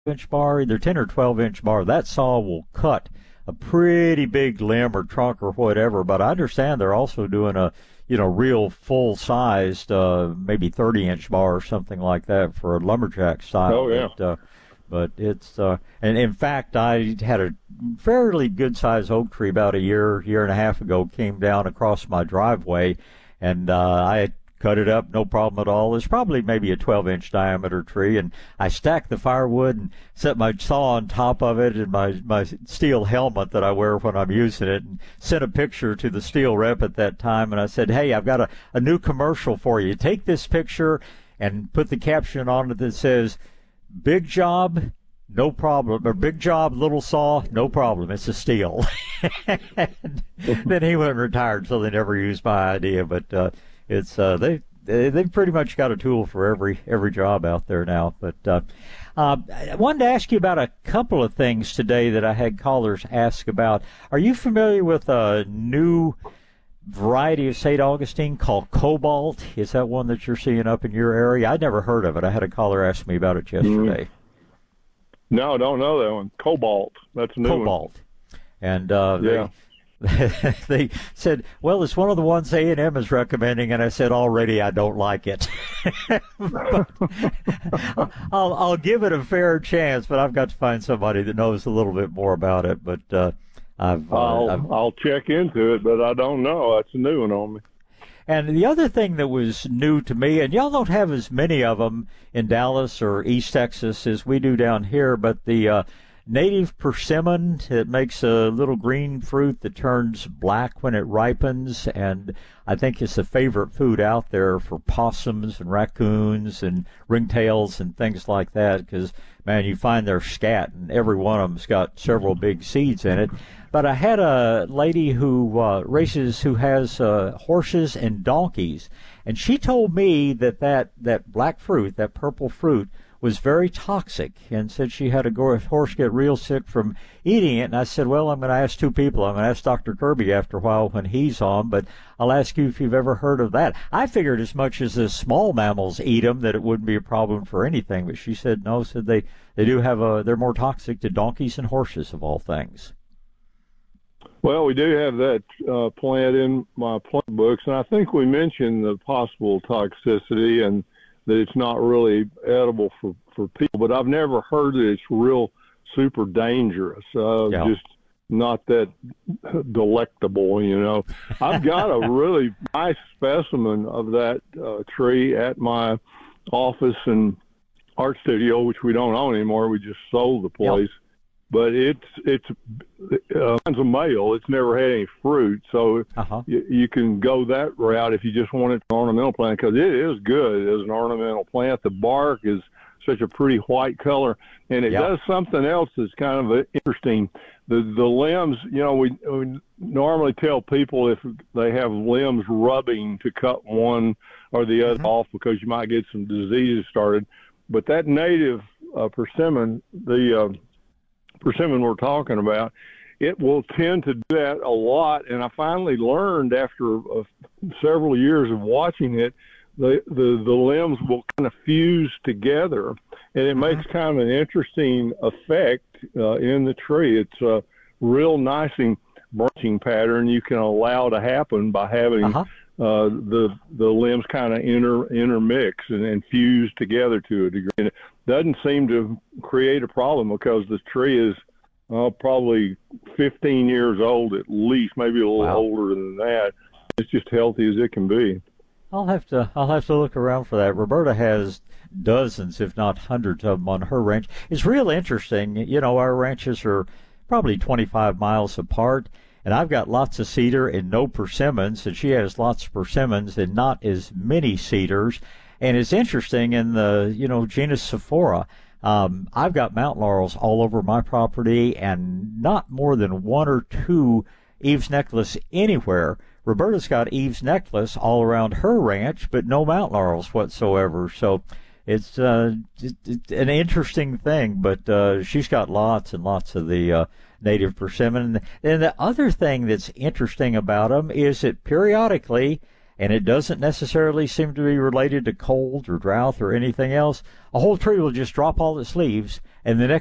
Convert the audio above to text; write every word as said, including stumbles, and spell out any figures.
inch bar, either ten or twelve inch bar. That saw will cut a pretty big limb or trunk or whatever. But I understand they're also doing a, you know, real full-sized, uh, maybe thirty inch bar or something like that for a lumberjack style. Oh, yeah. But, uh, but it's, uh, and in fact, I had a fairly good-sized oak tree about a year, year and a half ago, came down across my driveway, and uh, I had cut it up, no problem at all. It's probably maybe a twelve inch diameter tree, and I stacked the firewood and set my saw on top of it and my, my steel helmet that I wear when I'm using it, and sent a picture to the steel rep at that time, and I said, hey, I've got a, a new commercial for you. Take this picture and put the caption on it that says, big job, no problem, or big job, little saw, no problem, it's a steel. Then he went and retired, so they never used my idea, but uh, it's uh, they they've pretty much got a tool for every every job out there now. But uh, uh, I wanted to ask you about a couple of things today that I had callers ask about. Are you familiar with a new variety of Saint Augustine called Cobalt? Is that one that you're seeing up in your area? I'd never heard of it. I had a caller ask me about it yesterday. No, I don't know that one. Cobalt. That's a new Cobalt. one. And uh, yeah. they, they said, well, it's one of the ones A and M is recommending, and I said, already I don't like it. But I'll, I'll give it a fair chance, but I've got to find somebody that knows a little bit more about it. But uh, I've, uh, I'll, I've I'll check into it, but I don't know. That's a new one on me. And the other thing that was new to me, and y'all don't have as many of them in Dallas or East Texas as we do down here, but the uh, native persimmon that makes a little green fruit that turns black when it ripens, and I think it's a favorite food out there for possums and raccoons and ringtails and things like that, because, man, you find their scat, and every one of them's got several big seeds in it. But I had a lady who uh, races, who has uh, horses and donkeys, and she told me that, that that black fruit, that purple fruit, was very toxic, and said she had a horse get real sick from eating it. And I said, well, I'm going to ask two people. I'm going to ask Doctor Kirby after a while when he's on, but I'll ask you if you've ever heard of that. I figured as much as the small mammals eat them that it wouldn't be a problem for anything, but she said no, said they, they do have a, they're more toxic to donkeys and horses of all things. Well, we do have that uh, plant in my plant books, and I think we mentioned the possible toxicity and that it's not really edible for, for people, but I've never heard that it's real super dangerous, uh, yeah. just not that delectable, you know. I've got a really nice specimen of that uh, tree at my office and art studio, which we don't own anymore. We just sold the place. Yeah. But it's it's uh, it's a male. It's never had any fruit, so uh-huh. you, you can go that route if you just want it to ornamental plant, because it is good as an ornamental plant. The bark is such a pretty white color, and it yep. does something else that's kind of interesting. The the limbs, you know, we, we normally tell people if they have limbs rubbing to cut one or the other mm-hmm. off because you might get some diseases started. But that native uh, persimmon, the uh, persimmon we're talking about, it will tend to do that a lot. And I finally learned after uh, several years of watching it, the, the, the limbs will kind of fuse together, and it makes kind of an interesting effect uh, in the tree. It's a real nice branching pattern you can allow to happen by having uh-huh. uh, the the limbs kind of inter, intermix and, and fuse together to a degree. And it doesn't seem to create a problem because the tree is uh, probably fifteen years old at least, maybe a little wow. older than that. It's just healthy as it can be. I'll have to I'll have to look around for that. Roberta has dozens, if not hundreds of them on her ranch. It's real interesting. You know, our ranches are probably twenty-five miles apart, and I've got lots of cedar and no persimmons, and she has lots of persimmons and not as many cedars. And it's interesting, in the, you know, genus Sephora, um, I've got mountain laurels all over my property and not more than one or two Eve's necklace anywhere. Roberta's got Eve's necklace all around her ranch, but no mountain laurels whatsoever. So it's uh, it, it, an interesting thing, but uh, she's got lots and lots of the uh, native persimmon. And the other thing that's interesting about them is that periodically, and it doesn't necessarily seem to be related to cold or drought or anything else, a whole tree will just drop all its leaves, and the next